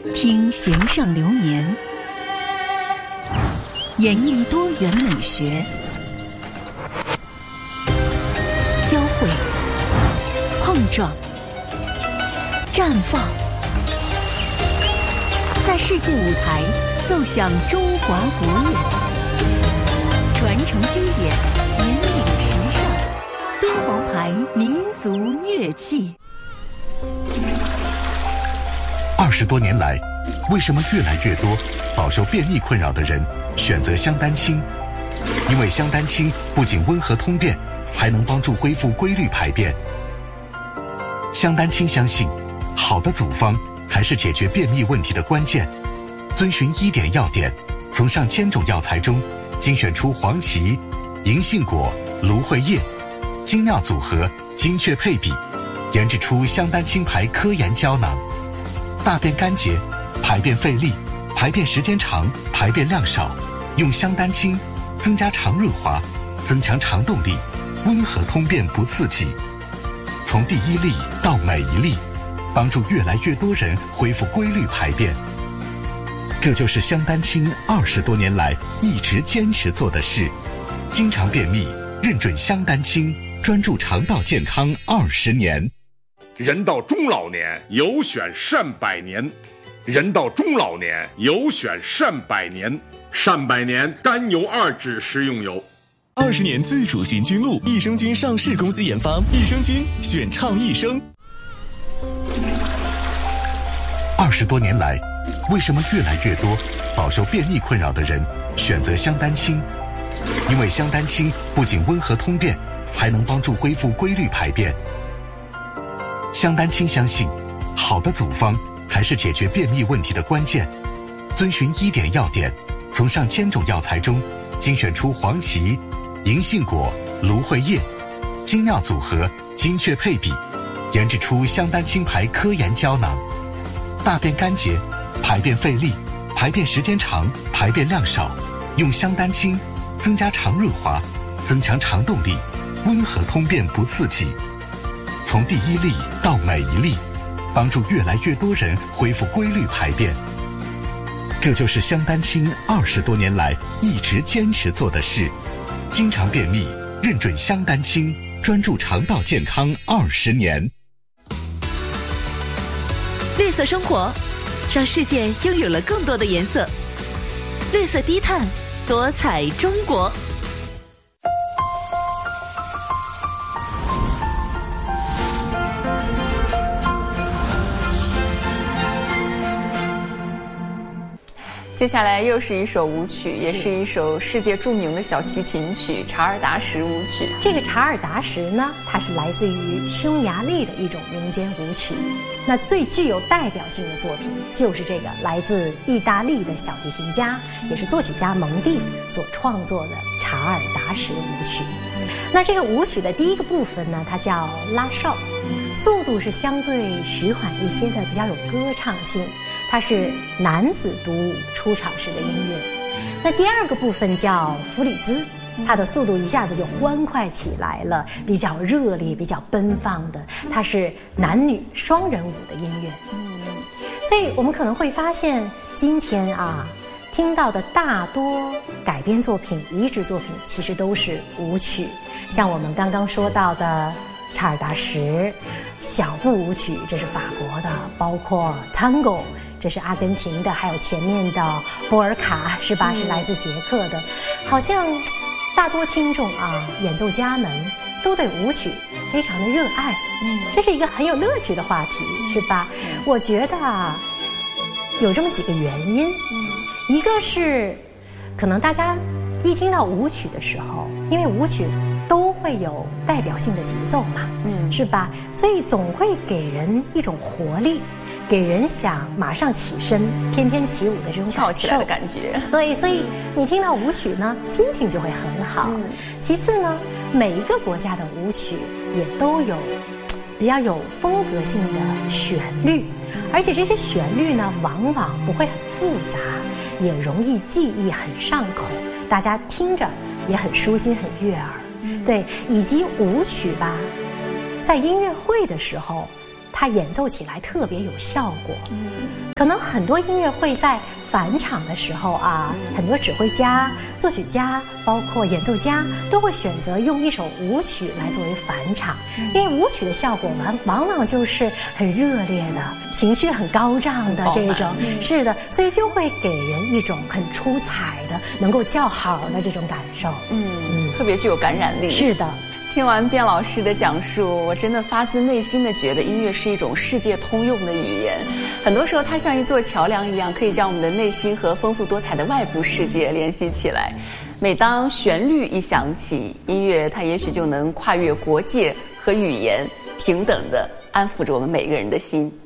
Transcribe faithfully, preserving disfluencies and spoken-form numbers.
听弦上流年，演绎多元美学，交汇、碰撞、绽放，在世界舞台奏响中华国乐，传承经典，引领时尚，敦煌牌民族乐器。 二十多年来，为什么越来越多饱受便秘困扰的人选择香丹青？因为香丹青不仅温和通便，还能帮助恢复规律排便。香丹青相信，好的组方才是解决便秘问题的关键。遵循医典要点，从上千种药材中精选出黄芪、银杏果、芦荟叶，精妙组合，精确配比，研制出香丹青牌科研胶囊。大便干结，排便费力，排便时间长，排便量少，用香丹青增加肠润滑，增强肠动力，温和通便不刺激。从第一粒到每一粒，帮助越来越多人恢复规律排便。这就是香丹青二十多年来一直坚持做的事。经常便秘，认准香丹青，专注肠道健康二十年。 人到中老年，有选善百年。人到中老年，有选善百年。善百年甘油二酯食用油。 二十年自主寻菌露，益生菌上市公司研发，益生菌选畅益生。 二十多年来，为什么越来越多饱受便秘困扰的人选择香丹青？因为香丹青不仅温和通便，还能帮助恢复规律排便。香丹青相信，好的组方才是解决便秘问题的关键。遵循医典要点，从上千种药材中精选出黄芪、银杏果、芦荟叶，精妙组合，精确配比，研制出香丹青牌科研胶囊。大便干结，排便费力，排便时间长，排便量少，用香丹青增加肠润滑，增强肠动力，温和通便不刺激。从第一粒到每一粒，帮助越来越多人恢复规律排便。这就是香丹青二十多年来一直坚持做的事。经常便秘，认准香丹青，专注肠道健康二十年。 绿色生活，让世界拥有了更多的颜色。绿色低碳，多彩中国。 接下来又是一首舞曲，也是一首世界著名的小提琴曲——查尔达什舞曲。 这个查尔达什呢，它是来自于匈牙利的一种民间舞曲。那最具有代表性的作品就是这个来自意大利的小提琴家，也是作曲家蒙蒂所创作的查尔达什舞曲。那这个舞曲的第一个部分呢，它叫拉哨，速度是相对徐缓一些的，比较有歌唱性。它是男子独舞出场时的音乐。那第二个部分叫弗里兹，它的速度一下子就欢快起来了，比较热烈，比较奔放的，它是男女双人舞的音乐。嗯，所以我们可能会发现，今天啊，听到的大多改编作品、移植作品，其实都是舞曲。像我们刚刚说到的查尔达什、小步舞曲，这是法国的，包括 Tango。这是阿根廷的，还有前面的波尔卡，是吧？是来自捷克的。好像大多听众啊，演奏家们都对舞曲非常的热爱。嗯，这是一个很有乐趣的话题，是吧？嗯、我觉得啊，有这么几个原因。嗯，一个是可能大家一听到舞曲的时候，因为舞曲都会有代表性的节奏嘛，嗯，是吧？所以总会给人一种活力。给人想马上起身翩翩起舞的这种跳起来的感觉。 对，所以你听到舞曲呢，心情就会很好。嗯、其次呢，每一个国家的舞曲也都有比较有风格性的旋律，而且这些旋律呢，往往不会很复杂，也容易记忆，很上口，大家听着也很舒心，很悦耳。嗯、对，以及舞曲吧，在音乐会的时候。 它演奏起来特别有效果。嗯，可能很多音乐会在返场的时候啊，嗯、很多指挥家、作曲家，包括演奏家都会选择用一首舞曲来作为返场，嗯、因为舞曲的效果往往往就是很热烈的、情绪很高涨的这种，嗯、是的，所以就会给人一种很出彩的、能够叫好的这种感受。嗯嗯，特别具有感染力。 是的。 听完卞老师的讲述，我真的发自内心的觉得音乐是一种世界通用的语言。很多时候，它像一座桥梁一样，可以将我们的内心和丰富多彩的外部世界联系起来。每当旋律一响起，音乐它也许就能跨越国界和语言，平等地安抚着我们每个人的心。